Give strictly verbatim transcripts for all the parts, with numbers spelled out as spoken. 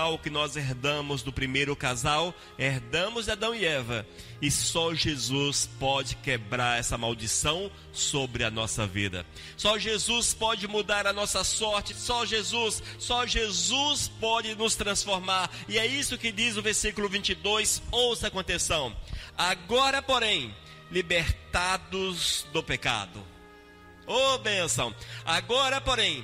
que nós herdamos do primeiro casal, herdamos de Adão e Eva, e só Jesus pode quebrar essa maldição sobre a nossa vida. Só Jesus pode mudar a nossa sorte. Só Jesus, só Jesus pode nos transformar. E é isso que diz o versículo vinte e dois. Ouça com atenção. Agora, porém, libertados do pecado. Ô bênção! Agora, porém,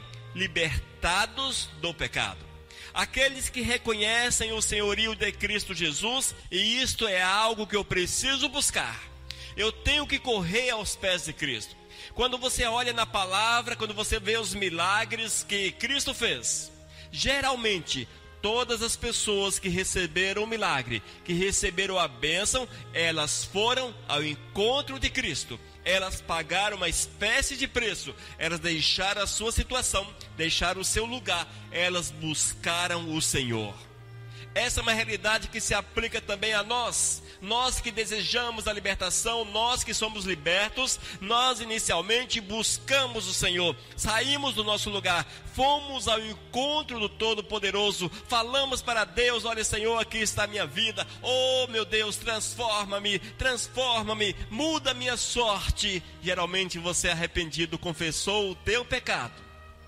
libertados do pecado. Aqueles que reconhecem o senhorio de Cristo Jesus, e isto é algo que eu preciso buscar. Eu tenho que correr aos pés de Cristo. Quando você olha na palavra, quando você vê os milagres que Cristo fez, geralmente todas as pessoas que receberam o milagre, que receberam a bênção, elas foram ao encontro de Cristo. Elas pagaram uma espécie de preço. Elas deixaram a sua situação, deixaram o seu lugar. Elas buscaram o Senhor. Essa é uma realidade que se aplica também a nós. Nós que desejamos a libertação, nós que somos libertos, nós inicialmente buscamos o Senhor. Saímos do nosso lugar, fomos ao encontro do Todo-Poderoso, falamos para Deus: olha, Senhor, aqui está a minha vida. Oh meu Deus, transforma-me, transforma-me, muda a minha sorte. Geralmente você arrependido confessou o teu pecado.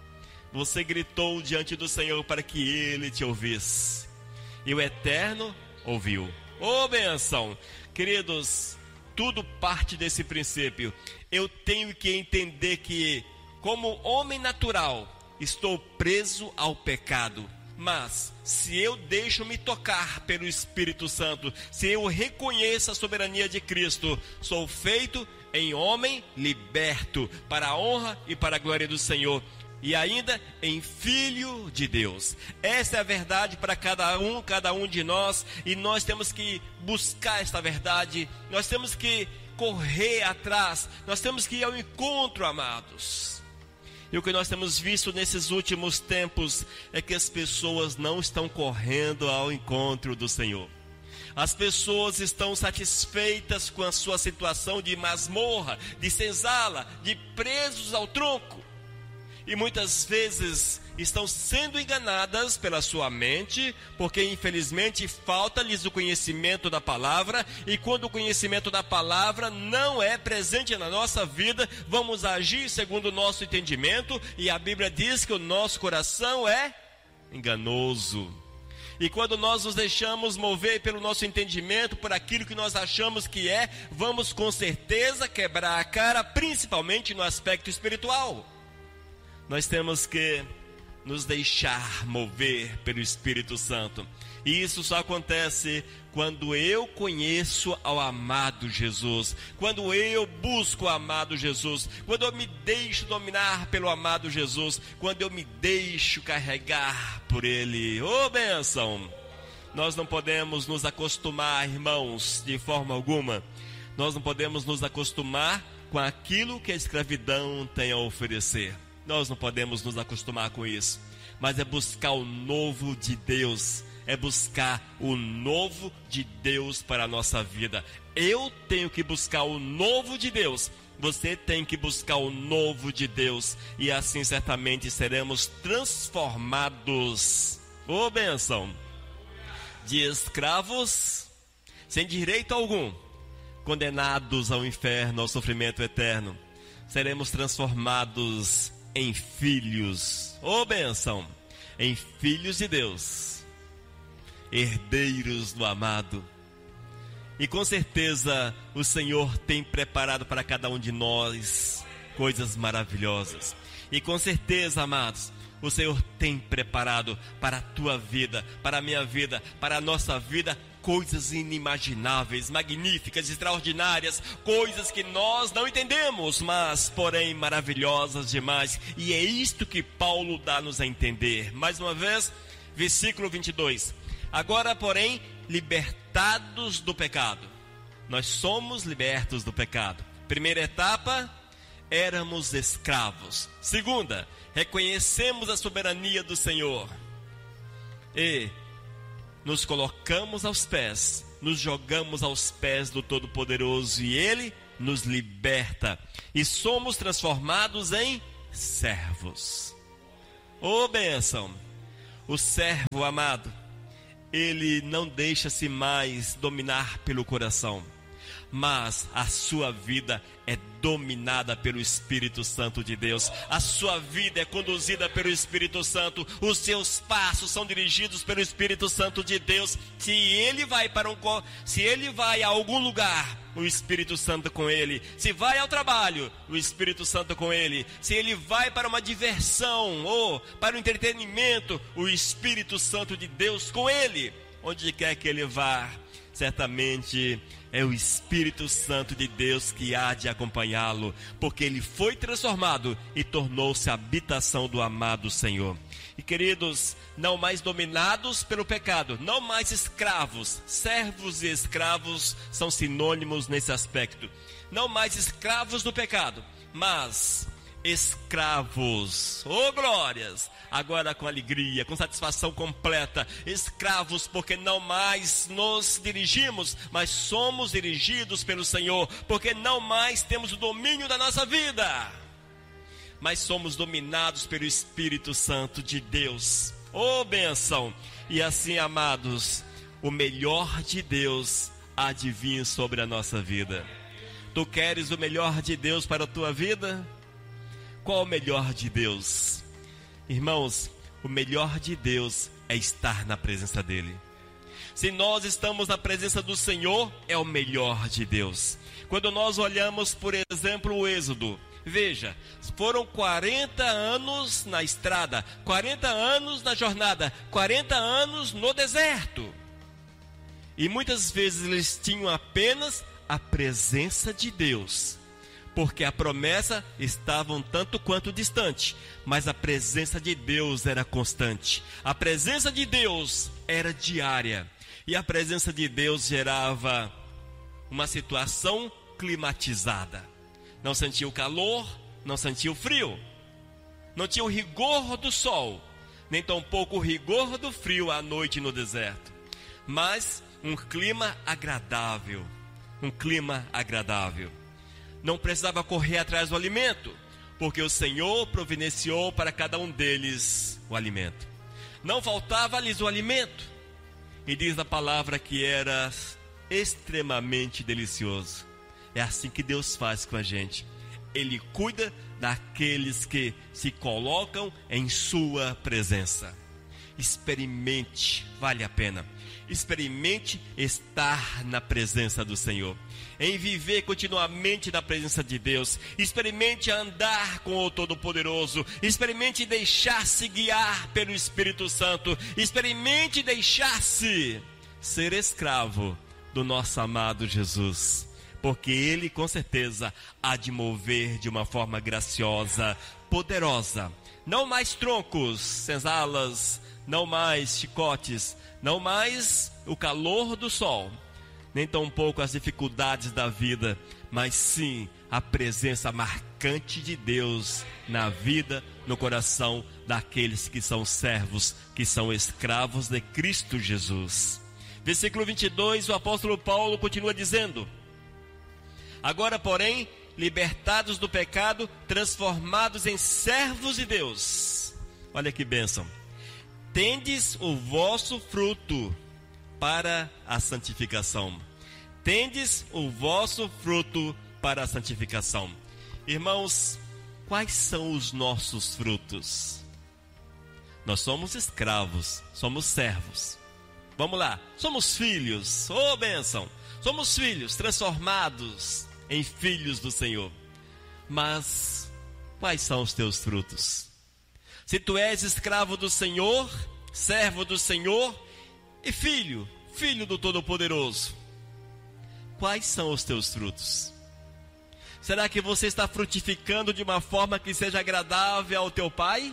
Você gritou diante do Senhor para que Ele te ouvisse. E o Eterno ouviu. Ô bênção! Queridos, tudo parte desse princípio. Eu tenho que entender que, como homem natural, estou preso ao pecado. Mas, se eu deixo-me tocar pelo Espírito Santo, se eu reconheço a soberania de Cristo, sou feito em homem liberto, para a honra e para a glória do Senhor. E ainda em Filho de Deus. Essa é a verdade para cada um, cada um de nós. E nós temos que buscar esta verdade. Nós temos que correr atrás. Nós temos que ir ao encontro, amados. E o que nós temos visto nesses últimos tempos é que as pessoas não estão correndo ao encontro do Senhor. As pessoas estão satisfeitas com a sua situação de masmorra, de senzala, de presos ao tronco. E muitas vezes estão sendo enganadas pela sua mente, porque infelizmente falta-lhes o conhecimento da palavra. E quando o conhecimento da palavra não é presente na nossa vida, vamos agir segundo o nosso entendimento. E a Bíblia diz que o nosso coração é enganoso. E quando nós nos deixamos mover pelo nosso entendimento, por aquilo que nós achamos que é, vamos com certeza quebrar a cara, principalmente no aspecto espiritual. Nós temos que nos deixar mover pelo Espírito Santo. E isso só acontece quando eu conheço ao amado Jesus. Quando eu busco o amado Jesus. Quando eu me deixo dominar pelo amado Jesus. Quando eu me deixo carregar por Ele. Ô bênção! Nós não podemos nos acostumar, irmãos, de forma alguma. Nós não podemos nos acostumar com aquilo que a escravidão tem a oferecer. Nós não podemos nos acostumar com isso, mas é buscar o novo de Deus, é buscar o novo de Deus para a nossa vida. Eu tenho que buscar o novo de Deus, você tem que buscar o novo de Deus, e assim certamente seremos transformados, ô bênção, de escravos sem direito algum, condenados ao inferno, ao sofrimento eterno. Seremos transformados em filhos, ô bênção, em filhos de Deus, herdeiros do amado. E com certeza o Senhor tem preparado para cada um de nós coisas maravilhosas. E com certeza, amados, o Senhor tem preparado para a tua vida, para a minha vida, para a nossa vida, coisas inimagináveis, magníficas, extraordinárias, coisas que nós não entendemos, mas porém maravilhosas demais. E é isto que Paulo dá-nos a entender. Mais uma vez, versículo vinte e dois. Agora, porém, libertados do pecado. Nós somos libertos do pecado. Primeira etapa, éramos escravos. Segunda, reconhecemos a soberania do Senhor. E nos colocamos aos pés, nos jogamos aos pés do Todo-Poderoso, e Ele nos liberta. E somos transformados em servos. Ô bênção! O servo amado, ele não deixa-se mais dominar pelo coração, mas a sua vida é dominada pelo Espírito Santo de Deus. A sua vida é conduzida pelo Espírito Santo. Os seus passos são dirigidos pelo Espírito Santo de Deus. Se ele vai para um, se ele vai a algum lugar, o Espírito Santo com ele. Se vai ao trabalho, o Espírito Santo com ele. Se ele vai para uma diversão ou para um entretenimento, o Espírito Santo de Deus com ele. Onde quer que ele vá, certamente é o Espírito Santo de Deus que há de acompanhá-lo, porque ele foi transformado e tornou-se a habitação do amado Senhor. E queridos, não mais dominados pelo pecado, não mais escravos. Servos e escravos são sinônimos nesse aspecto. Não mais escravos do pecado, mas escravos, oh glórias, agora com alegria, com satisfação completa. Escravos porque não mais nos dirigimos, mas somos dirigidos pelo Senhor, porque não mais temos o domínio da nossa vida, mas somos dominados pelo Espírito Santo de Deus. Oh bênção! E assim, amados, o melhor de Deus há de vir sobre a nossa vida. Tu queres o melhor de Deus para a tua vida? Qual o melhor de Deus? Irmãos, o melhor de Deus é estar na presença dele. Se nós estamos na presença do Senhor, é o melhor de Deus. Quando nós olhamos, por exemplo, o Êxodo, veja, foram quarenta anos na estrada, quarenta anos na jornada, quarenta anos no deserto. E muitas vezes eles tinham apenas a presença de Deus, porque a promessa estava um tanto quanto distante, mas a presença de Deus era constante. A presença de Deus era diária, e a presença de Deus gerava uma situação climatizada. Não sentia o calor, não sentia o frio, não tinha o rigor do sol, nem tampouco o rigor do frio à noite no deserto, mas um clima agradável, um clima agradável. Não precisava correr atrás do alimento, porque o Senhor providenciou para cada um deles o alimento. Não faltava-lhes o alimento, e diz a palavra que era extremamente delicioso. É assim que Deus faz com a gente. Ele cuida daqueles que se colocam em sua presença. Experimente, vale a pena. Experimente estar na presença do Senhor, em viver continuamente na presença de Deus. Experimente andar com o Todo-Poderoso. Experimente deixar-se guiar pelo Espírito Santo. Experimente deixar-se ser escravo do nosso amado Jesus, porque Ele com certeza há de mover de uma forma graciosa, poderosa. Não mais troncos, senzalas, não mais chicotes, não mais o calor do sol, nem tampouco as dificuldades da vida, mas sim a presença marcante de Deus na vida, no coração daqueles que são servos, que são escravos de Cristo Jesus. Versículo vinte e dois, o apóstolo Paulo continua dizendo: agora, porém, libertados do pecado, transformados em servos de Deus. Olha que bênção. Tendes o vosso fruto para a santificação. Tendes o vosso fruto para a santificação. Irmãos, quais são os nossos frutos? Nós somos escravos, somos servos. Vamos lá, somos filhos, ô bênção. Somos filhos transformados em filhos do Senhor. Mas quais são os teus frutos? Se tu és escravo do Senhor, servo do Senhor e filho, filho do Todo-Poderoso, quais são os teus frutos? Será que você está frutificando de uma forma que seja agradável ao teu Pai?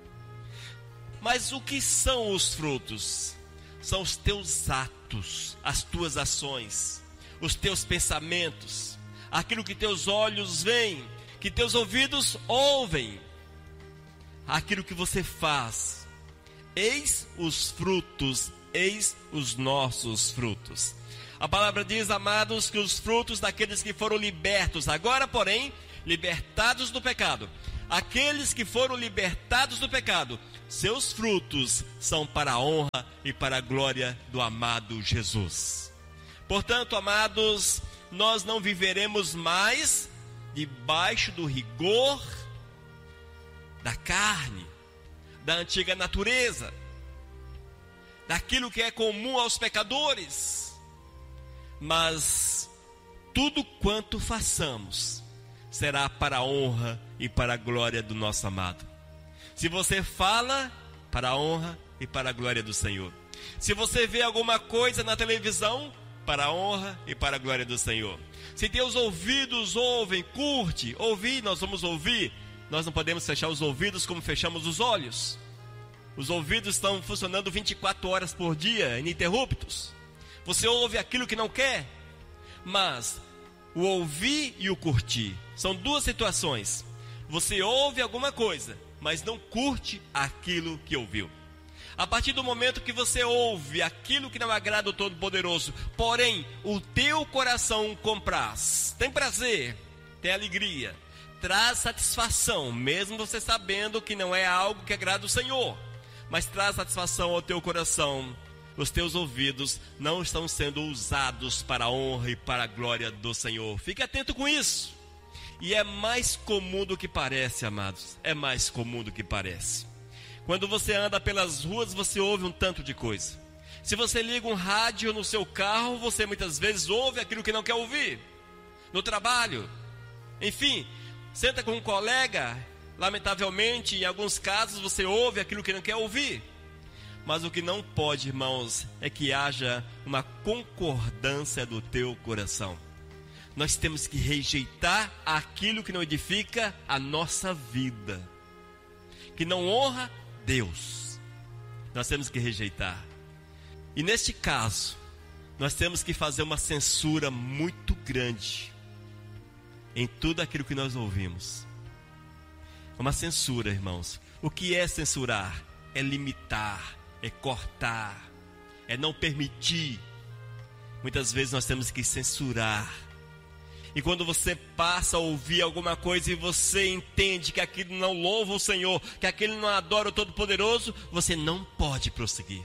Mas o que são os frutos? São os teus atos, as tuas ações, os teus pensamentos, aquilo que teus olhos veem, que teus ouvidos ouvem, aquilo que você faz. Eis os frutos, eis os nossos frutos. A palavra diz, amados, que os frutos daqueles que foram libertos, agora porém, libertados do pecado. Aqueles que foram libertados do pecado seus frutos são para a honra e para a glória do amado Jesus. Portanto, amados, nós não viveremos mais debaixo do rigor da carne, da antiga natureza, daquilo que é comum aos pecadores, mas tudo quanto façamos será para a honra e para a glória do nosso amado. Se você fala, para a honra e para a glória do Senhor. Se você vê alguma coisa na televisão, para a honra e para a glória do Senhor. Se teus ouvidos ouvem, curte, ouvir, nós vamos ouvir. Nós não podemos fechar os ouvidos como fechamos os olhos. Os ouvidos estão funcionando vinte e quatro horas por dia, ininterruptos. Você ouve aquilo que não quer, mas o ouvir e o curtir são duas situações. Você ouve alguma coisa, mas não curte aquilo que ouviu. A partir do momento que você ouve aquilo que não agrada ao Todo-Poderoso, porém o teu coração compraz, tem prazer, tem alegria, traz satisfação, mesmo você sabendo que não é algo que agrada o Senhor, mas traz satisfação ao teu coração, os teus ouvidos não estão sendo usados para a honra e para a glória do Senhor. Fique atento com isso. E é mais comum do que parece, amados, é mais comum do que parece. Quando você anda pelas ruas, você ouve um tanto de coisa. Se você liga um rádio no seu carro, você muitas vezes ouve aquilo que não quer ouvir. No trabalho, enfim, senta com um colega, lamentavelmente, em alguns casos, você ouve aquilo que não quer ouvir. Mas o que não pode, irmãos, é que haja uma concordância do teu coração. Nós temos que rejeitar aquilo que não edifica a nossa vida, que não honra Deus. Nós temos que rejeitar. E neste caso, nós temos que fazer uma censura muito grande em tudo aquilo que nós ouvimos. Uma censura, irmãos. O que é censurar? É limitar, é cortar, é não permitir. Muitas vezes nós temos que censurar. E quando você passa a ouvir alguma coisa e você entende que aquilo não louva o Senhor, que aquilo não adora o Todo-Poderoso, você não pode prosseguir.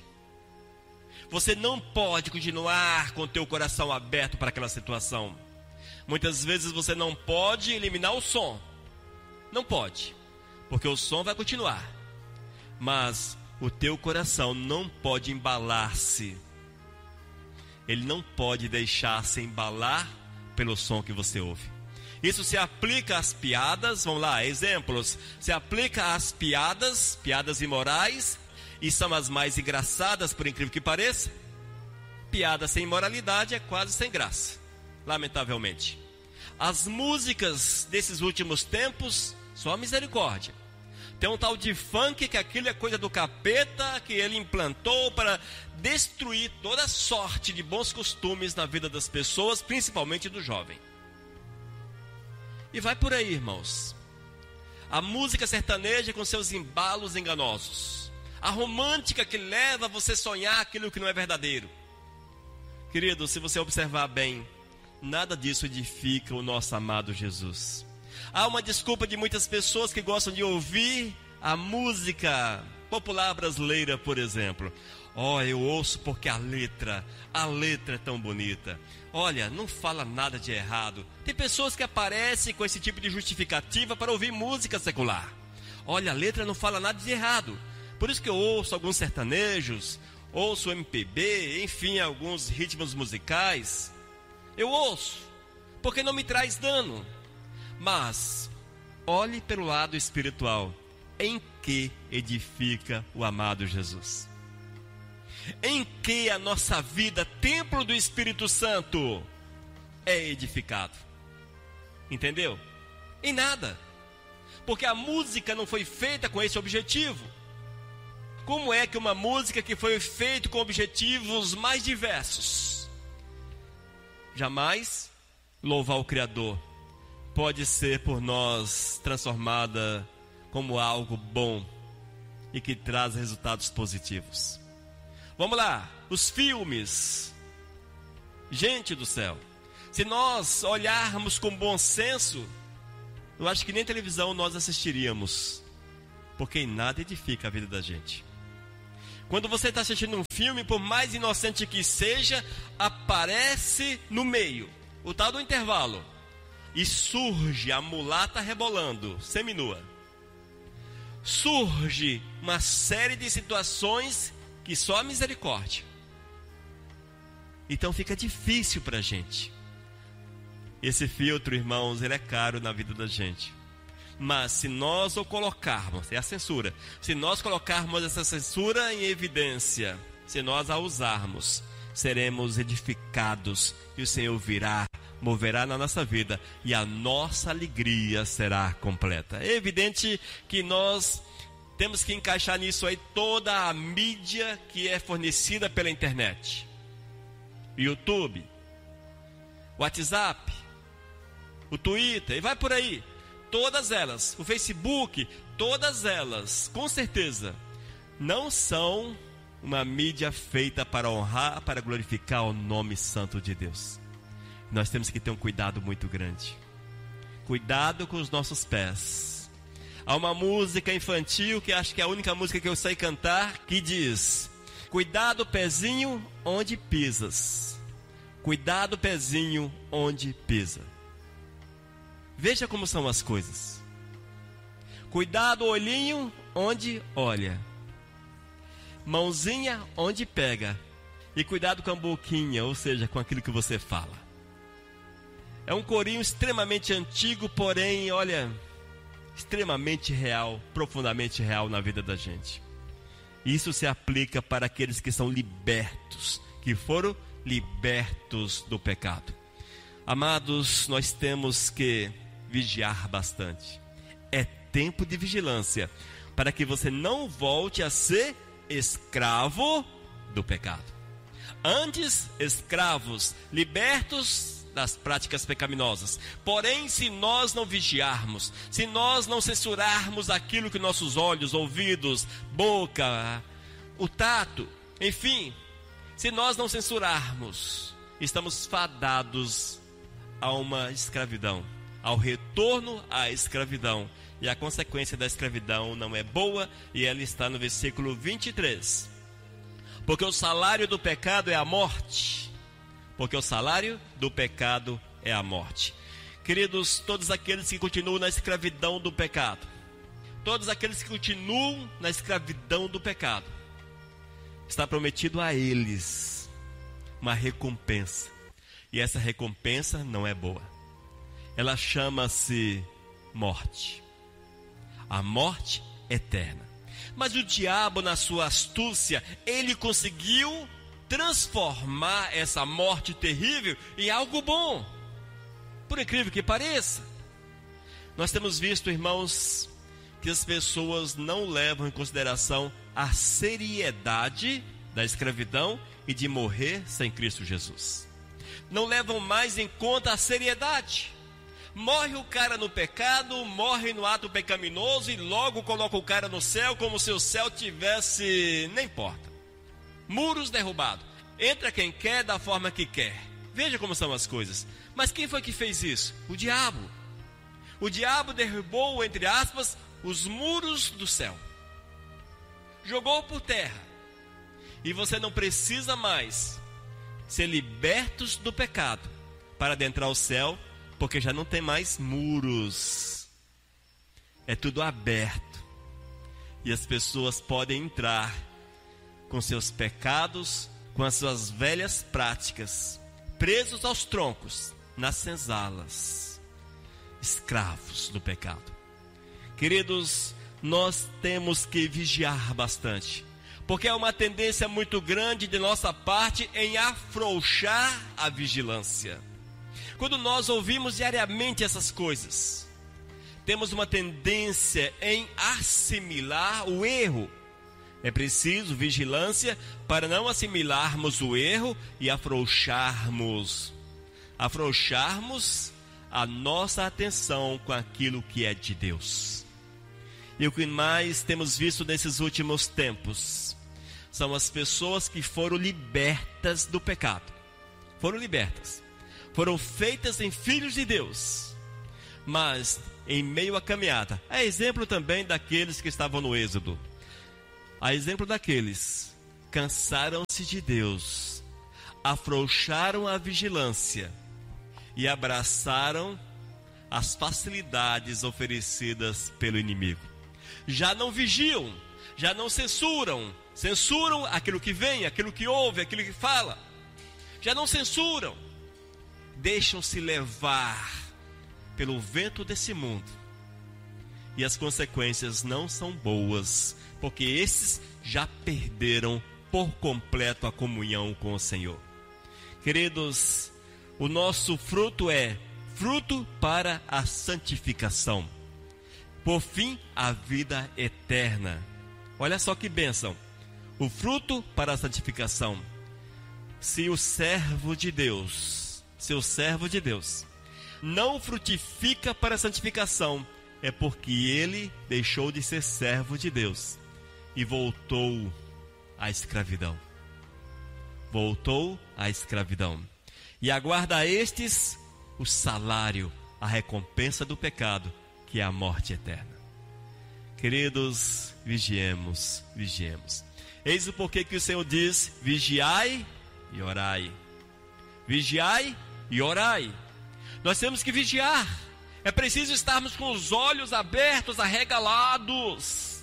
Você não pode continuar com o teu coração aberto para aquela situação. Muitas vezes você não pode eliminar o som. Não pode, porque o som vai continuar. Mas o teu coração não pode embalar-se. Ele não pode deixar-se embalar pelo som que você ouve. Isso se aplica às piadas, vamos lá, exemplos. Se aplica às piadas, piadas imorais, e são as mais engraçadas, por incrível que pareça. Piada sem moralidade é quase sem graça, lamentavelmente. As músicas desses últimos tempos, só misericórdia. Tem um tal de funk que aquilo é coisa do capeta, que ele implantou para destruir toda sorte de bons costumes na vida das pessoas, principalmente do jovem. E vai por aí, irmãos. A música sertaneja com seus embalos enganosos. A romântica que leva você a sonhar aquilo que não é verdadeiro. Querido, se você observar bem, nada disso edifica o nosso amado Jesus. Há uma desculpa de muitas pessoas que gostam de ouvir a música popular brasileira, por exemplo. Oh, eu ouço porque a letra, a letra é tão bonita. Olha, não fala nada de errado. Tem pessoas que aparecem com esse tipo de justificativa para ouvir música secular. Olha, a letra não fala nada de errado. Por isso que eu ouço alguns sertanejos, ouço M P B, enfim, alguns ritmos musicais. Eu ouço, porque não me traz dano. Mas, olhe pelo lado espiritual. Em que edifica o amado Jesus? Em que a nossa vida, templo do Espírito Santo, é edificado? Entendeu? Em nada. Porque a música não foi feita com esse objetivo. Como é que uma música que foi feita com objetivos mais diversos, jamais louvar o Criador, pode ser por nós transformada como algo bom e que traz resultados positivos? Vamos lá, os filmes. Gente do céu, se nós olharmos com bom senso, eu acho que nem televisão nós assistiríamos. porque em nada edifica a vida da gente. Quando você está assistindo um filme, por mais inocente que seja, aparece no meio, o tal do intervalo, e surge a mulata rebolando, seminua. Surge uma série de situações que só a misericórdia. Então fica difícil para a gente. Esse filtro, irmãos, ele é caro na vida da gente. Mas se nós o colocarmos, é a censura, se nós colocarmos essa censura em evidência, se nós a usarmos, seremos edificados e o Senhor virá, moverá na nossa vida e a nossa alegria será completa. É evidente que nós temos que encaixar nisso aí toda a mídia que é fornecida pela internet. YouTube, WhatsApp, o Twitter, e vai por aí. Todas elas, o Facebook, todas elas, com certeza, não são uma mídia feita para honrar, para glorificar o nome santo de Deus. Nós temos que ter um cuidado muito grande. Cuidado com os nossos pés. Há uma música infantil, que acho que é a única música que eu sei cantar, que diz: cuidado pezinho onde pisas. Cuidado pezinho onde pisa. Veja como são as coisas. Cuidado olhinho onde olha. Mãozinha onde pega. E cuidado com a boquinha, ou seja, com aquilo que você fala. É um corinho extremamente antigo, porém, olha, extremamente real, profundamente real na vida da gente. Isso se aplica para aqueles que são libertos, que foram libertos do pecado. Amados, nós temos que vigiar bastante. É tempo de vigilância, para que você não volte a ser escravo do pecado. Antes, escravos, libertos das práticas pecaminosas. Porém, se nós não vigiarmos, se nós não censurarmos aquilo que nossos olhos, ouvidos, boca, o tato, enfim, se nós não censurarmos, estamos fadados a uma escravidão, ao retorno à escravidão. E a consequência da escravidão não é boa, e ela está no versículo vinte e três. Porque o salário do pecado é a morte. Porque o salário do pecado é a morte. Queridos, todos aqueles que continuam na escravidão do pecado, todos aqueles que continuam na escravidão do pecado, está prometido a eles uma recompensa. E essa recompensa não é boa. Ela chama-se morte. A morte eterna. Mas o diabo, na sua astúcia, ele conseguiu transformar essa morte terrível em algo bom. Por incrível que pareça. Nós temos visto, irmãos, que as pessoas não levam em consideração a seriedade da escravidão e de morrer sem Cristo Jesus. Não levam mais em conta a seriedade. Morre o cara no pecado, morre no ato pecaminoso e logo coloca o cara no céu como se o céu tivesse, nem importa. Muros derrubados. Entra quem quer da forma que quer. Veja como são as coisas. Mas quem foi que fez isso? O diabo. O diabo derrubou, entre aspas, os muros do céu. Jogou por terra. E você não precisa mais ser libertos do pecado para adentrar o céu, porque já não tem mais muros. É tudo aberto. E as pessoas podem entrar com seus pecados, com as suas velhas práticas, presos aos troncos, nas senzalas, escravos do pecado. Queridos, nós temos que vigiar bastante, porque é uma tendência muito grande de nossa parte em afrouxar a vigilância. Quando nós ouvimos diariamente essas coisas, temos uma tendência em assimilar o erro. É preciso vigilância para não assimilarmos o erro e afrouxarmos, afrouxarmos a nossa atenção com aquilo que é de Deus. E o que mais temos visto nesses últimos tempos são as pessoas que foram libertas do pecado. Foram libertas. Foram feitas em filhos de Deus. mas em meio à caminhada, é exemplo também daqueles que estavam no Êxodo. A exemplo daqueles, cansaram-se de Deus, afrouxaram a vigilância e abraçaram as facilidades oferecidas pelo inimigo. Já não vigiam, já não censuram, censuram aquilo que vem, aquilo que ouve, aquilo que fala. Já não censuram, deixam-se levar pelo vento desse mundo. E as consequências não são boas, porque esses já perderam por completo a comunhão com o Senhor. Queridos, o nosso fruto é fruto para a santificação. Por fim, a vida eterna. Olha só que bênção. O fruto para a santificação. Se o servo de Deus, seu servo de Deus, não frutifica para a santificação, é porque ele deixou de ser servo de Deus e voltou à escravidão. Voltou à escravidão. E aguarda a estes o salário, a recompensa do pecado, que é a morte eterna. Queridos, vigiemos, vigiemos. Eis o porquê que o Senhor diz: vigiai e orai. Vigiai e orai. Nós temos que vigiar. É preciso estarmos com os olhos abertos, arregalados,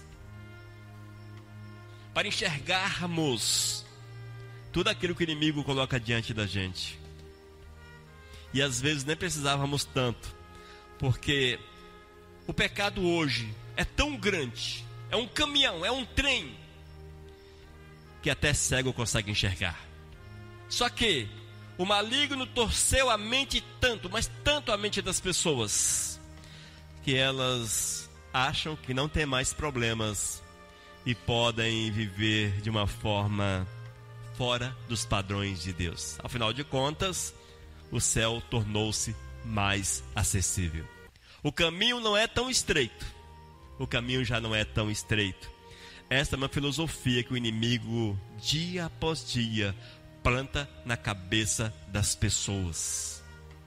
para enxergarmos tudo aquilo que o inimigo coloca diante da gente. E às vezes nem precisávamos tanto, porque o pecado hoje é tão grande, é um caminhão, é um trem, que até cego consegue enxergar. Só que o maligno torceu a mente tanto, mas tanto a mente das pessoas, que elas acham que não tem mais problemas e podem viver de uma forma fora dos padrões de Deus. Afinal de contas, o céu tornou-se mais acessível. O caminho não é tão estreito. O caminho já não é tão estreito. Esta é uma filosofia que o inimigo, dia após dia, planta na cabeça das pessoas.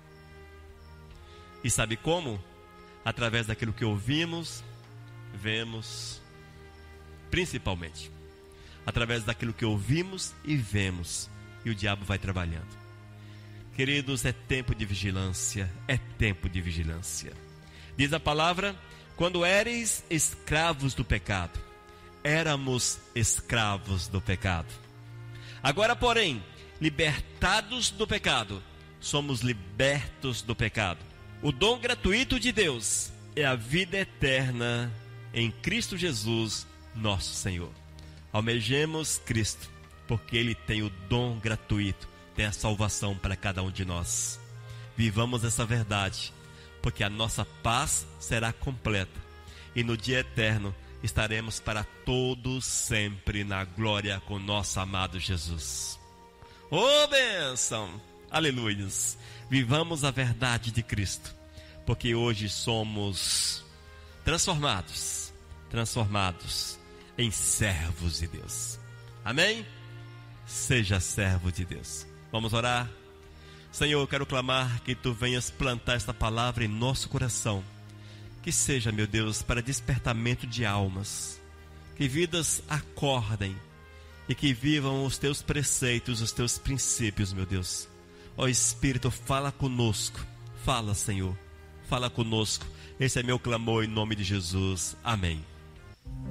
E sabe como? Através daquilo que ouvimos, vemos, principalmente. Através daquilo que ouvimos e vemos. E o diabo vai trabalhando. Queridos, é tempo de vigilância, é tempo de vigilância. Diz a palavra: quando éreis escravos do pecado, éramos escravos do pecado. Agora, porém, libertados do pecado, somos libertos do pecado. O dom gratuito de Deus é a vida eterna em Cristo Jesus, nosso Senhor. Almejemos Cristo, porque Ele tem o dom gratuito, tem a salvação para cada um de nós. Vivamos essa verdade, porque a nossa paz será completa e no dia eterno estaremos para todos sempre na glória com nosso amado Jesus. Oh, bênção! Aleluias! Vivamos a verdade de Cristo, porque hoje somos transformados, transformados em servos de Deus. Amém? Seja servo de Deus. Vamos orar? Senhor, eu quero clamar que Tu venhas plantar esta palavra em nosso coração. Que seja, meu Deus, para despertamento de almas. Que vidas acordem e que vivam os Teus preceitos, os Teus princípios, meu Deus. Ó Espírito, fala conosco. Fala, Senhor. Fala conosco. Esse é meu clamor em nome de Jesus. Amém.